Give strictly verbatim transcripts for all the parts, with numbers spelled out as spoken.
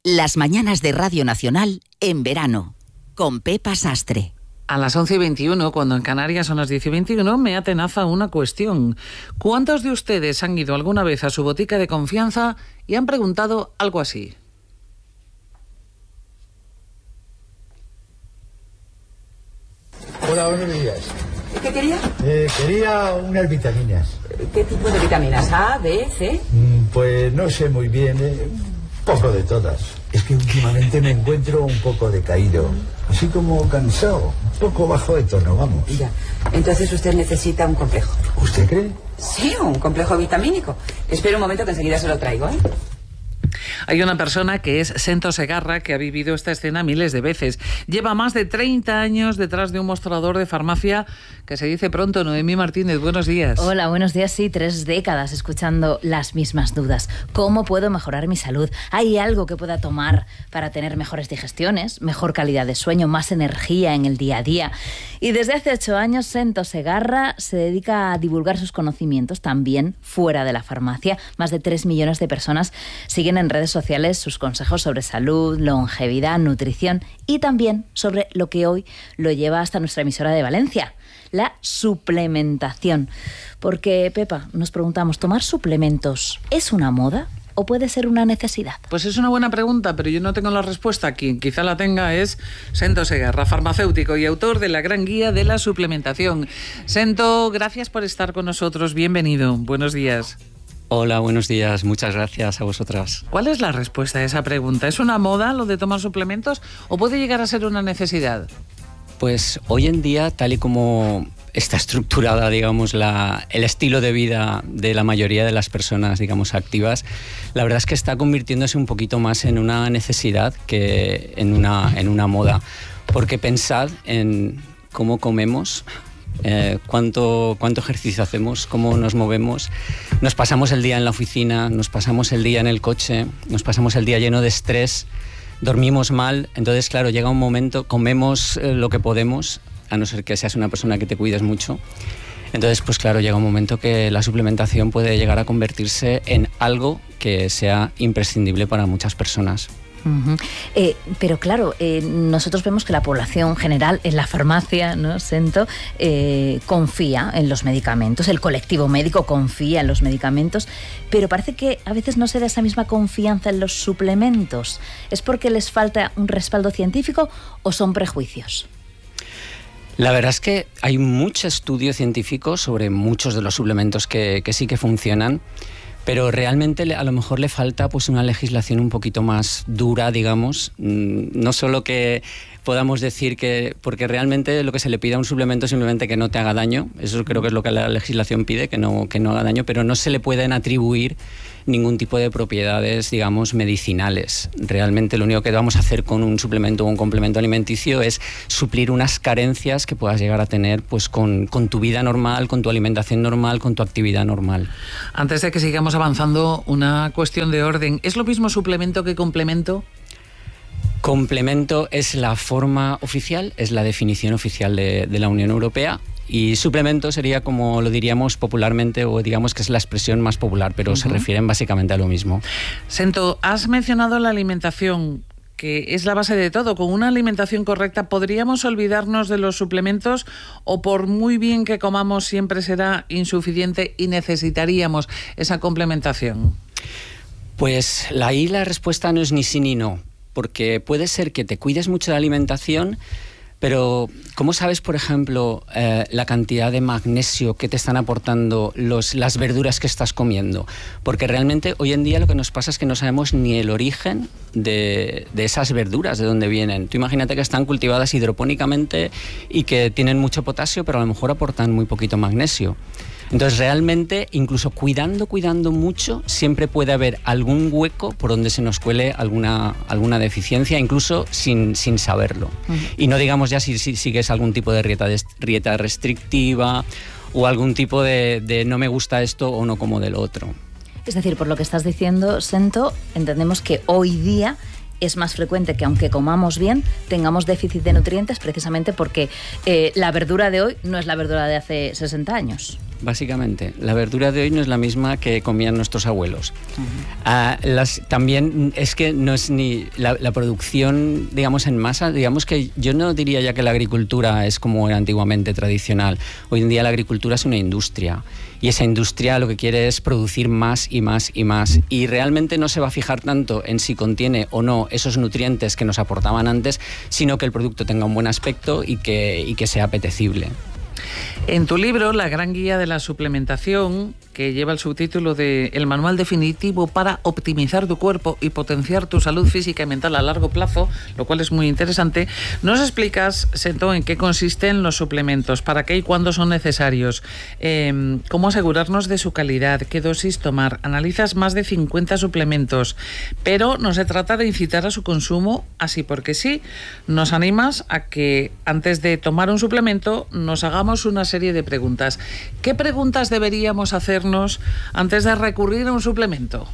Las mañanas de Radio Nacional en verano, con Pepa Sastre. A las once y veintiuno, cuando en Canarias son las diez y veintiuno, me atenaza una cuestión. ¿Cuántos de ustedes han ido alguna vez a su botica de confianza y han preguntado algo así? Hola, buenos días. ¿Qué quería? Eh, quería unas vitaminas. ¿Qué tipo de vitaminas? ¿A, B, C? Mm, pues no sé muy bien, eh, un poco de todas. Es que últimamente me encuentro un poco decaído, así como cansado, un poco bajo de tono, vamos. Ya, entonces usted necesita un complejo. ¿Usted cree? Sí, un complejo vitamínico. Espera un momento que enseguida se lo traigo, ¿eh? Hay una persona que es Sento Segarra, que ha vivido esta escena miles de veces. Lleva más de treinta años detrás de un mostrador de farmacia que se dice pronto. Noemí Martínez, buenos días. Hola, buenos días. Sí, tres décadas escuchando las mismas dudas. ¿Cómo puedo mejorar mi salud? ¿Hay algo que pueda tomar para tener mejores digestiones, mejor calidad de sueño, más energía en el día a día? Y desde hace ocho años, Sento Segarra se dedica a divulgar sus conocimientos también fuera de la farmacia. Más de tres millones de personas siguen en redes sociales sus consejos sobre salud, longevidad, nutrición y también sobre lo que hoy lo lleva hasta nuestra emisora de Valencia, la suplementación. Porque, Pepa, nos preguntamos, ¿tomar suplementos es una moda o puede ser una necesidad? Pues es una buena pregunta, pero yo no tengo la respuesta. Quien quizá la tenga es Sento Segarra, farmacéutico y autor de la gran guía de la suplementación. Sento, gracias por estar con nosotros. Bienvenido. Buenos días. Hola, buenos días. Muchas gracias a vosotras. ¿Cuál es la respuesta a esa pregunta? ¿Es una moda lo de tomar suplementos o puede llegar a ser una necesidad? Pues hoy en día, tal y como está estructurada, digamos, la, el estilo de vida de la mayoría de las personas, digamos, activas, la verdad es que está convirtiéndose un poquito más en una necesidad que en una, en una moda. Porque pensad en cómo comemos, Eh, cuánto, cuánto ejercicio hacemos, cómo nos movemos. Nos pasamos el día en la oficina, nos pasamos el día en el coche, nos pasamos el día lleno de estrés, dormimos mal. Entonces, claro, llega un momento, comemos eh, lo que podemos, a no ser que seas una persona que te cuides mucho. Entonces, pues claro, llega un momento que la suplementación puede llegar a convertirse en algo que sea imprescindible para muchas personas. Uh-huh. Eh, pero claro, eh, nosotros vemos que la población general en la farmacia, ¿no, Sento? Eh, confía en los medicamentos, el colectivo médico confía en los medicamentos, pero parece que a veces no se da esa misma confianza en los suplementos. ¿Es porque les falta un respaldo científico o son prejuicios? La verdad es que hay mucho estudio científico sobre muchos de los suplementos que, que sí que funcionan, pero realmente a lo mejor le falta pues una legislación un poquito más dura, digamos. No solo que podamos decir que... Porque realmente lo que se le pide a un suplemento es simplemente que no te haga daño. Eso creo que es lo que la legislación pide, que no, que no haga daño, pero no se le pueden atribuir ningún tipo de propiedades, digamos, medicinales. Realmente lo único que vamos a hacer con un suplemento o un complemento alimenticio es suplir unas carencias que puedas llegar a tener pues con, con tu vida normal, con tu alimentación normal, con tu actividad normal. Antes de que sigamos avanzando, una cuestión de orden. ¿Es lo mismo suplemento que complemento? Complemento es la forma oficial, es la definición oficial de, de la Unión Europea. Y suplemento sería como lo diríamos popularmente, o digamos que es la expresión más popular, pero uh-huh. se refieren básicamente a lo mismo. Sento, has mencionado la alimentación, que es la base de todo. Con una alimentación correcta, ¿podríamos olvidarnos de los suplementos o por muy bien que comamos siempre será insuficiente y necesitaríamos esa complementación? Pues ahí la respuesta no es ni sí ni no, porque puede ser que te cuides mucho de la alimentación, pero ¿cómo sabes, por ejemplo, eh, la cantidad de magnesio que te están aportando los, las verduras que estás comiendo? Porque realmente hoy en día lo que nos pasa es que no sabemos ni el origen de, de esas verduras, de dónde vienen. Tú imagínate que están cultivadas hidropónicamente y que tienen mucho potasio, pero a lo mejor aportan muy poquito magnesio. Entonces realmente, incluso cuidando, cuidando mucho, siempre puede haber algún hueco por donde se nos cuele alguna, alguna deficiencia, incluso sin, sin saberlo. Uh-huh. Y no digamos ya si, si sigues algún tipo de dieta, de dieta restrictiva o algún tipo de, de no me gusta esto o no como del otro. Es decir, por lo que estás diciendo, Sento, entendemos que hoy día es más frecuente que aunque comamos bien, tengamos déficit de nutrientes precisamente porque eh, la verdura de hoy no es la verdura de hace sesenta años. básicamente. La verdura de hoy no es la misma que comían nuestros abuelos. Uh-huh. uh, las, también es que no es ni la, la producción, digamos, en masa, digamos que yo no diría ya que la agricultura es como era antiguamente tradicional. Hoy en día la agricultura es una industria y esa industria lo que quiere es producir más y más y más, y realmente no se va a fijar tanto en si contiene o no esos nutrientes que nos aportaban antes, sino que el producto tenga un buen aspecto y que, y que sea apetecible. En tu libro, La gran guía de la suplementación, que lleva el subtítulo de El manual definitivo para optimizar tu cuerpo y potenciar tu salud física y mental a largo plazo, lo cual es muy interesante, nos explicas, Sento, en qué consisten los suplementos, para qué y cuándo son necesarios, eh, cómo asegurarnos de su calidad, qué dosis tomar. Analizas más de cincuenta suplementos, pero no se trata de incitar a su consumo así porque sí. Nos animas a que antes de tomar un suplemento nos hagamos una serie de preguntas. ¿Qué preguntas deberíamos hacernos antes de recurrir a un suplemento?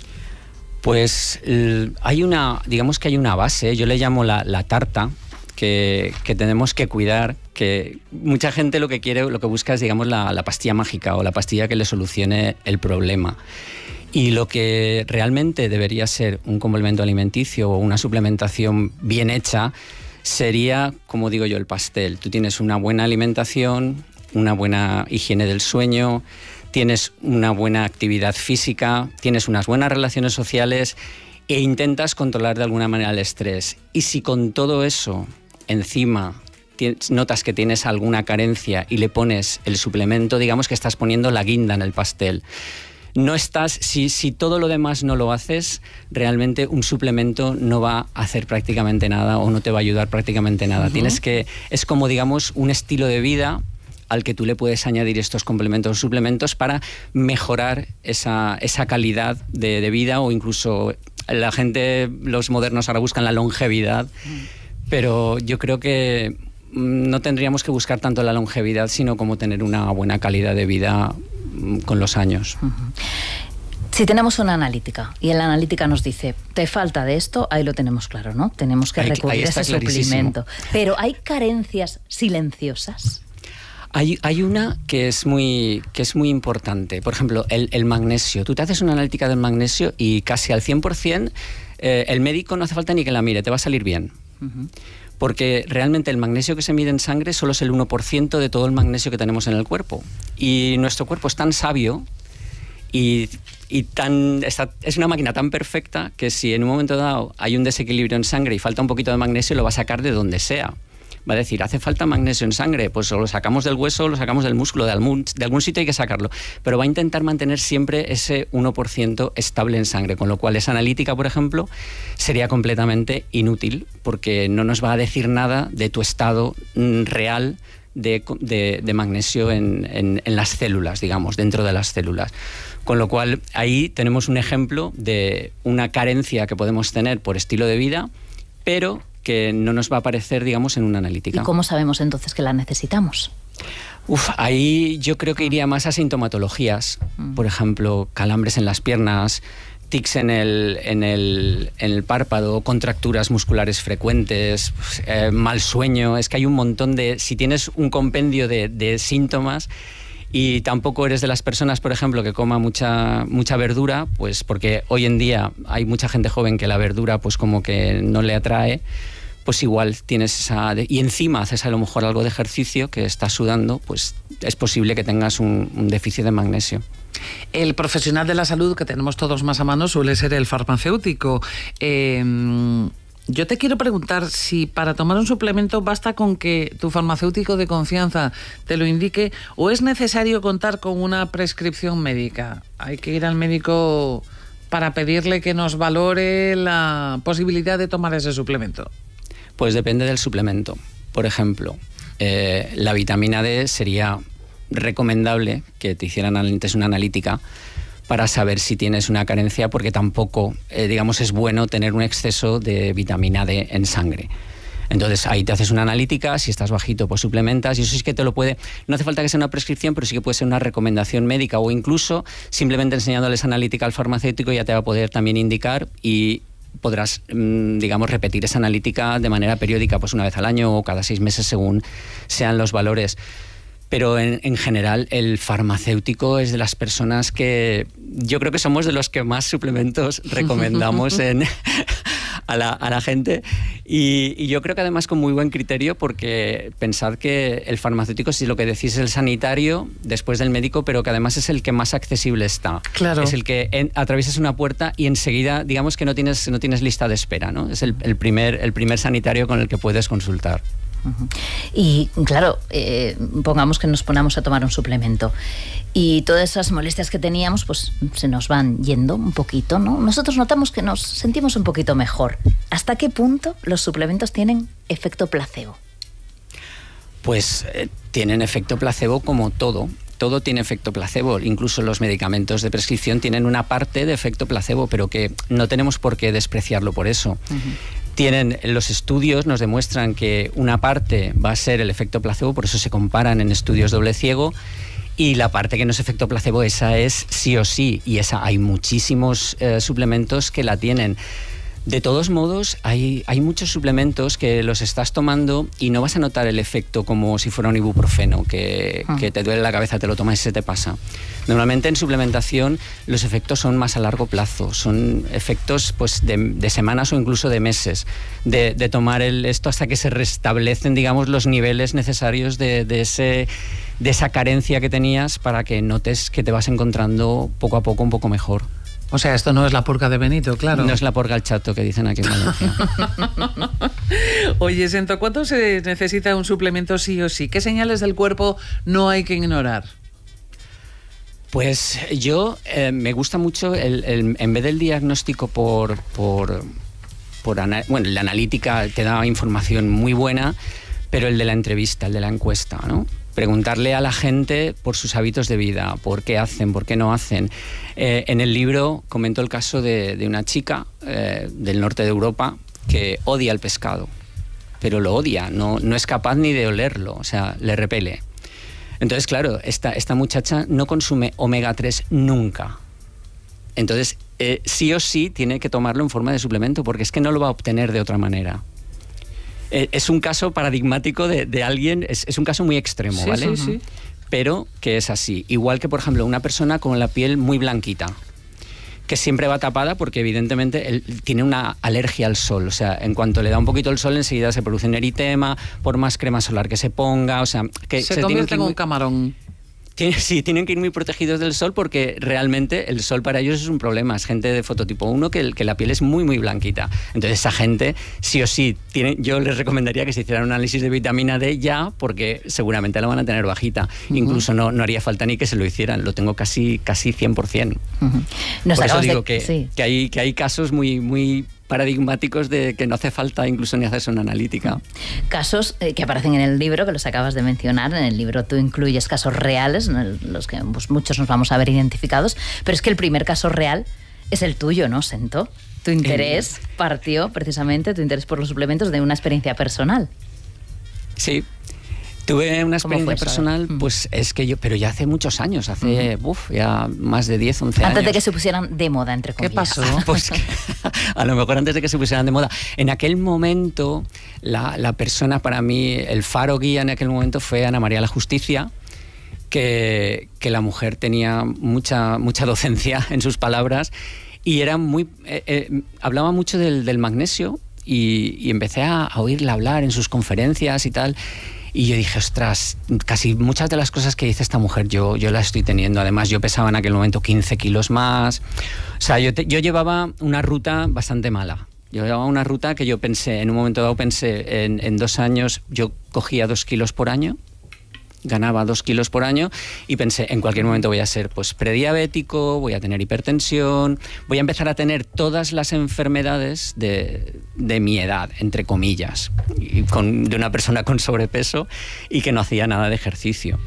Pues hay una, digamos que hay una base, yo le llamo la, la tarta, que, que tenemos que cuidar, que mucha gente lo que quiere, lo que busca es, digamos, la, la pastilla mágica o la pastilla que le solucione el problema. Y lo que realmente debería ser un complemento alimenticio o una suplementación bien hecha sería, como digo yo, el pastel. Tú tienes una buena alimentación, una buena higiene del sueño, tienes una buena actividad física, tienes unas buenas relaciones sociales e intentas controlar de alguna manera el estrés. Y si con todo eso encima notas que tienes alguna carencia y le pones el suplemento, digamos que estás poniendo la guinda en el pastel. No estás, si, si todo lo demás no lo haces, realmente un suplemento no va a hacer prácticamente nada o no te va a ayudar prácticamente nada. Uh-huh. Tienes que, es como, digamos, un estilo de vida al que tú le puedes añadir estos complementos o suplementos para mejorar esa, esa calidad de, de vida, o incluso la gente, los modernos ahora buscan la longevidad, uh-huh. pero yo creo que no tendríamos que buscar tanto la longevidad, sino como tener una buena calidad de vida con los años. Uh-huh. Si tenemos una analítica y en la analítica nos dice, te falta de esto, ahí lo tenemos claro, ¿no? Tenemos que recurrir a ese suplemento. Pero ¿hay carencias silenciosas? Hay, hay una que es muy, que es muy importante. Por ejemplo, el, el magnesio. Tú te haces una analítica del magnesio y casi al cien por ciento eh, el médico no hace falta ni que la mire, te va a salir bien. Uh-huh. Porque realmente el magnesio que se mide en sangre solo es el uno por ciento de todo el magnesio que tenemos en el cuerpo. Y nuestro cuerpo es tan sabio y, y tan, está, es una máquina tan perfecta que si en un momento dado hay un desequilibrio en sangre y falta un poquito de magnesio, lo va a sacar de donde sea. Va a decir, ¿hace falta magnesio en sangre? Pues o lo sacamos del hueso o lo sacamos del músculo, de algún, de algún sitio hay que sacarlo. Pero va a intentar mantener siempre ese uno por ciento estable en sangre, con lo cual esa analítica, por ejemplo, sería completamente inútil porque no nos va a decir nada de tu estado real de, de, de magnesio en, en, en las células, digamos, dentro de las células. Con lo cual ahí tenemos un ejemplo de una carencia que podemos tener por estilo de vida, pero que no nos va a aparecer, digamos, en una analítica. ¿Y cómo sabemos entonces que la necesitamos? Uf, ahí yo creo que iría más a sintomatologías, mm. por ejemplo, calambres en las piernas, tics en el, en el, en el párpado, contracturas musculares frecuentes, eh, mal sueño. Es que hay un montón de... Si tienes un compendio de, de síntomas y tampoco eres de las personas, por ejemplo, que coma mucha, mucha verdura, pues porque hoy en día hay mucha gente joven que la verdura pues como que no le atrae, pues igual tienes esa... Y encima haces a lo mejor algo de ejercicio, que estás sudando, pues es posible que tengas un, un déficit de magnesio. El profesional de la salud que tenemos todos más a mano suele ser el farmacéutico. Eh, yo te quiero preguntar si para tomar un suplemento basta con que tu farmacéutico de confianza te lo indique, o es necesario contar con una prescripción médica. Hay que ir al médico para pedirle que nos valore la posibilidad de tomar ese suplemento. Pues depende del suplemento. Por ejemplo, eh, la vitamina D sería recomendable que te hicieran antes una analítica para saber si tienes una carencia, porque tampoco, eh, digamos, es bueno tener un exceso de vitamina D en sangre. Entonces ahí te haces una analítica, si estás bajito pues suplementas, y eso sí que te lo puede, no hace falta que sea una prescripción, pero sí que puede ser una recomendación médica, o incluso simplemente enseñándoles analítica al farmacéutico ya te va a poder también indicar, y podrás, digamos, repetir esa analítica de manera periódica, pues una vez al año o cada seis meses según sean los valores. pero en, en general el farmacéutico es de las personas que yo creo que somos de los que más suplementos recomendamos en, a, la, a la gente y, y yo creo que además con muy buen criterio, porque pensad que el farmacéutico, si lo que decís es el sanitario después del médico, pero que además es el que más accesible está. Claro. Es el que en, atraviesas una puerta y enseguida digamos que no tienes, no tienes lista de espera, ¿no? Es el, el, primer, el primer sanitario con el que puedes consultar. Uh-huh. Y claro, eh, pongamos que nos ponamos a tomar un suplemento y todas esas molestias que teníamos pues se nos van yendo un poquito, ¿no? Nosotros notamos que nos sentimos un poquito mejor. ¿Hasta qué punto los suplementos tienen efecto placebo? Pues eh, tienen efecto placebo como todo. Todo tiene efecto placebo, incluso los medicamentos de prescripción tienen una parte de efecto placebo, pero que no tenemos por qué despreciarlo por eso. Uh-huh. Tienen, los estudios nos demuestran que una parte va a ser el efecto placebo, por eso se comparan en estudios doble ciego, y la parte que no es efecto placebo, esa es sí o sí, y esa hay muchísimos eh, suplementos que la tienen. De todos modos, hay, hay muchos suplementos que los estás tomando y no vas a notar el efecto como si fuera un ibuprofeno, que, ah. que te duele la cabeza, te lo tomas y se te pasa. Normalmente en suplementación los efectos son más a largo plazo, son efectos pues, de, de semanas o incluso de meses, de, de tomar el, esto hasta que se restablecen, digamos, los niveles necesarios de, de, ese, de esa carencia que tenías para que notes que te vas encontrando poco a poco un poco mejor. O sea, esto no es la purga de Benito, claro. No es la purga al chato que dicen aquí en Valencia. Oye, Sento, ¿cuánto se necesita un suplemento sí o sí? ¿Qué señales del cuerpo no hay que ignorar? Pues yo eh, me gusta mucho, el, el, en vez del diagnóstico por... por, por ana, bueno, la analítica te da información muy buena, pero el de la entrevista, el de la encuesta, ¿no? Preguntarle a la gente por sus hábitos de vida, por qué hacen, por qué no hacen. Eh, en el libro comento el caso de, de una chica eh, del norte de Europa que odia el pescado, pero lo odia, no, no es capaz ni de olerlo, o sea, le repele. Entonces, claro, esta, esta muchacha no consume omega tres nunca. Entonces, eh, sí o sí tiene que tomarlo en forma de suplemento, porque es que no lo va a obtener de otra manera. Es un caso paradigmático de, de alguien, es, es un caso muy extremo, sí, ¿vale? Sí, sí. Pero que es así. Igual que, por ejemplo, una persona con la piel muy blanquita, que siempre va tapada porque evidentemente él tiene una alergia al sol. O sea, en cuanto le da un poquito el sol, enseguida se produce un eritema, por más crema solar que se ponga, o sea... que Se, se convierte en muy... un camarón. Sí, tienen que ir muy protegidos del sol porque realmente el sol para ellos es un problema. Es gente de fototipo uno que, que la piel es muy, muy blanquita. Entonces esa gente, sí o sí, tiene, yo les recomendaría que se hicieran un análisis de vitamina D ya, porque seguramente la van a tener bajita. Uh-huh. Incluso no, no haría falta ni que se lo hicieran. Lo tengo casi, casi cien por ciento. Uh-huh. Por eso digo de... que, sí. que, hay, que hay casos muy... muy paradigmáticos de que no hace falta incluso ni hacerse una analítica. Casos eh, que aparecen en el libro, que los acabas de mencionar. En el libro tú incluyes casos reales, en los que pues, muchos nos vamos a ver identificados, pero es que el primer caso real es el tuyo, ¿no, Sento? Tu interés eh... partió precisamente, tu interés por los suplementos, de una experiencia personal. Sí. Tuve una experiencia personal, eso? pues es que yo, pero ya hace muchos años, hace, uh-huh. uf, ya más de diez, once años. Antes de que se pusieran de moda, entre comillas. ¿Qué pasó? Pues que, a lo mejor antes de que se pusieran de moda. En aquel momento, la, la persona para mí, el faro guía en aquel momento fue Ana María La Justicia, que, que la mujer tenía mucha, mucha docencia en sus palabras y era muy, eh, eh, hablaba mucho del, del magnesio y, y empecé a, a oírla hablar en sus conferencias y tal. Y yo dije, ostras, casi muchas de las cosas que dice esta mujer yo, yo las estoy teniendo. Además, yo pesaba en aquel momento quince kilos más. O sea, yo, te, yo llevaba una ruta bastante mala. Yo llevaba una ruta que yo pensé, en un momento dado pensé, en, en dos años yo cogía dos kilos por año, ganaba dos kilos por año y pensé, en cualquier momento voy a ser pues prediabético, voy a tener hipertensión, voy a empezar a tener todas las enfermedades de, de mi edad, entre comillas, y con, de una persona con sobrepeso y que no hacía nada de ejercicio.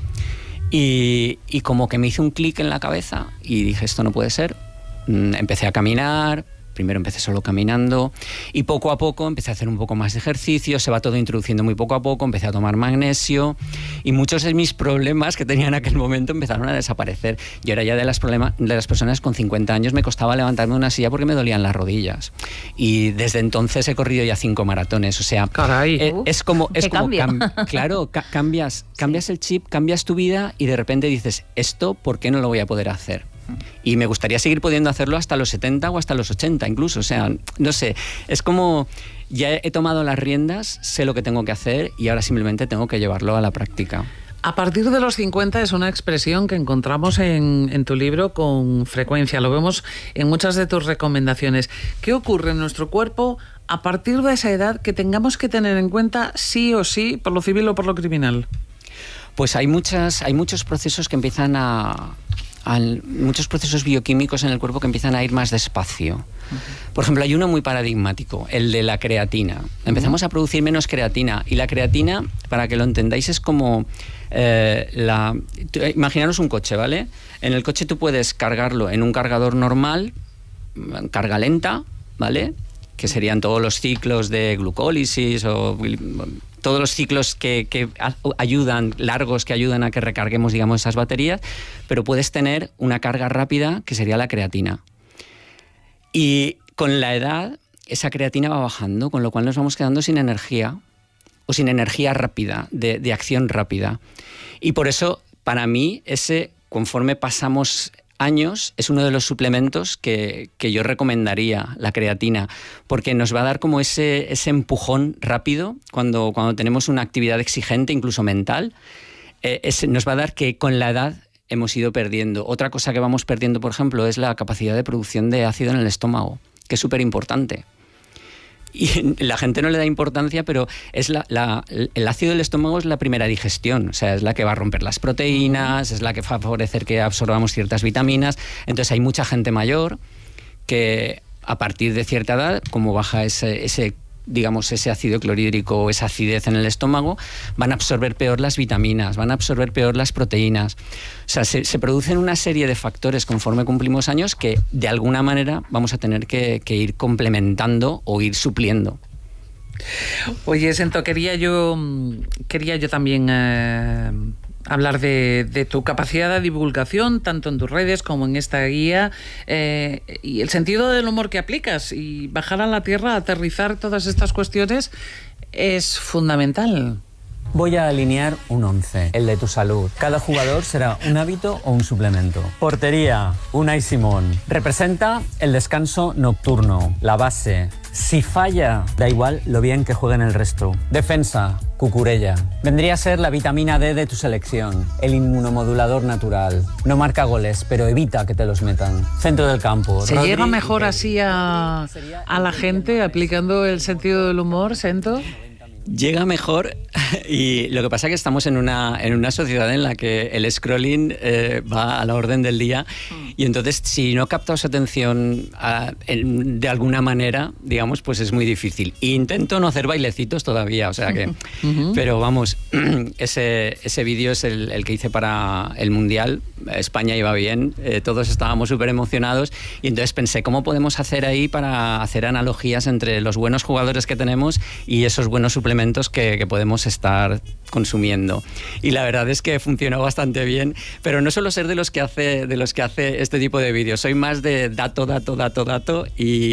Y, y como que me hizo un clic en la cabeza y dije, esto no puede ser. Empecé a caminar, primero empecé solo caminando y poco a poco empecé a hacer un poco más de ejercicio, se va todo introduciendo muy poco a poco, empecé a tomar magnesio y muchos de mis problemas que tenía en aquel momento empezaron a desaparecer. Yo era ya de las, problema, de las personas con cincuenta años, me costaba levantarme de una silla porque me dolían las rodillas. Y desde entonces he corrido ya cinco maratones, o sea, Caray. eh, es como, es como cambio. cam, claro, ca cambias, cambias el chip, cambias tu vida y de repente dices, esto, ¿por qué no lo voy a poder hacer? Y me gustaría seguir pudiendo hacerlo hasta los setenta o hasta los ochenta incluso, o sea, no sé, es como ya he tomado las riendas, sé lo que tengo que hacer y ahora simplemente tengo que llevarlo a la práctica. A partir de los cincuenta es una expresión que encontramos en, en tu libro con frecuencia, lo vemos en muchas de tus recomendaciones. ¿Qué ocurre en nuestro cuerpo a partir de esa edad que tengamos que tener en cuenta sí o sí, por lo civil o por lo criminal? Pues hay, muchas, hay muchos procesos que empiezan a... Al, muchos procesos bioquímicos en el cuerpo que empiezan a ir más despacio. Uh-huh. Por ejemplo, hay uno muy paradigmático, el de la creatina. Empezamos uh-huh. a producir menos creatina y la creatina, para que lo entendáis, es como eh, la... Imaginaros un coche, ¿vale? En el coche tú puedes cargarlo en un cargador normal, carga lenta, ¿vale? Que serían todos los ciclos de glucólisis o todos los ciclos que, que ayudan, largos, que ayudan a que recarguemos, digamos, esas baterías, pero puedes tener una carga rápida que sería la creatina. Y con la edad, esa creatina va bajando, con lo cual nos vamos quedando sin energía o sin energía rápida, de, de acción rápida. Y por eso, para mí, ese, conforme pasamos años, es uno de los suplementos que, que yo recomendaría, la creatina, porque nos va a dar como ese, ese empujón rápido cuando, cuando tenemos una actividad exigente, incluso mental, eh, ese, nos va a dar que con la edad hemos ido perdiendo. Otra cosa que vamos perdiendo, por ejemplo, es la capacidad de producción de ácido en el estómago, que es súper importante. Y la gente no le da importancia, pero es la, la, el ácido del estómago es la primera digestión, o sea, es la que va a romper las proteínas, es la que va a favorecer que absorbamos ciertas vitaminas. Entonces hay mucha gente mayor que a partir de cierta edad, como baja ese, ese digamos, ese ácido clorhídrico o esa acidez en el estómago, van a absorber peor las vitaminas, van a absorber peor las proteínas. O sea, se, se producen una serie de factores conforme cumplimos años que de alguna manera vamos a tener que, que ir complementando o ir supliendo. Oye, Sento, quería yo, quería yo también eh, hablar de, de tu capacidad de divulgación, tanto en tus redes como en esta guía, eh, y el sentido del humor que aplicas, y bajar a la tierra, aterrizar todas estas cuestiones es fundamental. Voy a alinear un once, el de tu salud. Cada jugador será un hábito o un suplemento. Portería, Unai Simón. Representa el descanso nocturno, la base. Si falla, da igual lo bien que jueguen el resto. Defensa, Cucurella. Vendría a ser la vitamina D de tu selección, el inmunomodulador natural. No marca goles, pero evita que te los metan. Centro del campo. ¿Se Rodri llega mejor así a, a la gente aplicando el sentido del humor, Sento? Llega mejor, y lo que pasa es que estamos en una, en una sociedad en la que el scrolling eh, va a la orden del día, y entonces si no captas su atención a, en, de alguna manera, digamos, pues es muy difícil. E intento no hacer bailecitos todavía, o sea que... Uh-huh. Pero vamos, ese, ese vídeo es el, el que hice para el Mundial. España iba bien, eh, todos estábamos súper emocionados, y entonces pensé, ¿cómo podemos hacer ahí para hacer analogías entre los buenos jugadores que tenemos y esos buenos suplementos que, que podemos estar consumiendo? Y la verdad es que funcionó bastante bien, pero no suelo ser de los que hace, de los que hace este tipo de vídeos. Soy más de dato, dato, dato, dato, y